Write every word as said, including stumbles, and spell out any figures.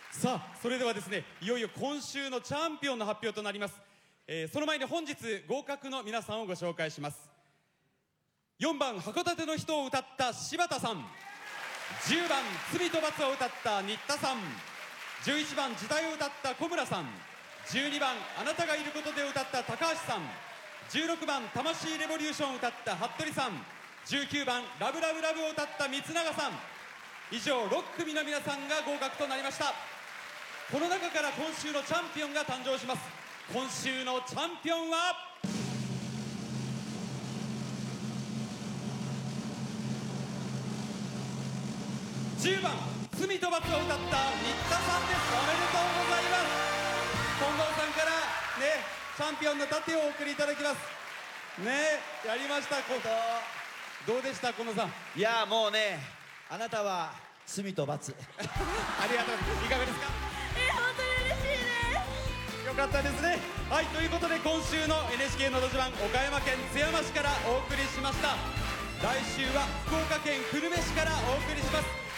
さあ、それではですね、いよいよ今週のチャンピオンの発表となります。えー、その前に本日合格の皆さんをご紹介します。よんばん函館の人を歌った柴田さん、じゅうばん罪と罰を歌った新田さん、じゅういちばん時代を歌った小村さん、じゅうにばんあなたがいることで歌った高橋さん、じゅうろくばん魂レボリューションを歌った服部さん、じゅうきゅうばんラブラブラブを歌った光永さん、以上ろっくみの皆さんが合格となりました。この中から今週のチャンピオンが誕生します。今週のチャンピオンはじゅうばん罪と罰を歌った新田さんです。おめでとうございます。近藤さんからね、チャンピオンの盾をお送りいただきますね。やりました。どうでした近藤さん。 いやもうね、あなたは罪と罰ありがとうございます。いかがですか。 えー、本当に嬉しいです。 よかったですね。はい、ということで今週の エヌエイチケー のど自慢、岡山県津山市からお送りしました。来週は福岡県久留米市からお送りします。